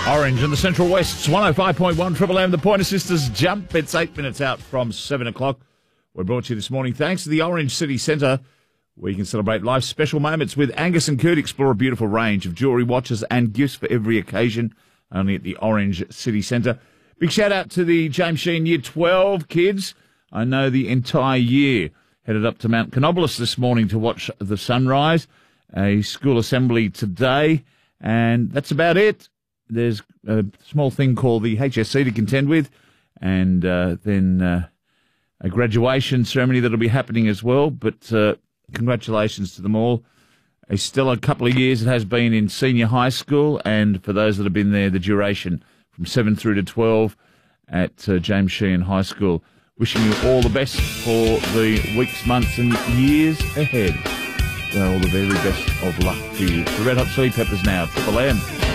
Orange in the Central West's 105.1 Triple M. The Pointer Sisters jump. It's 8 minutes out from 7 o'clock. We're brought to you this morning thanks to the Orange City Centre, where you can celebrate life's special moments with Angus and Kurt. Explore a beautiful range of jewellery, watches and gifts for every occasion, only at the Orange City Centre. Big shout out to the James Sheen Year 12 kids. I know the entire year headed up to Mount Canobolas this morning to watch the sunrise. A school assembly today, and that's about it. There's a small thing called the HSC to contend with, and then a graduation ceremony that'll be happening as well. But congratulations to them all. A stellar couple of years it has been in senior high school, and for those that have been there, the duration from 7 through to 12 at James Sheen High School. Wishing you all the best for the weeks, months and years ahead. All the very best of luck to you. The Red Hot Chili Peppers now, Triple M.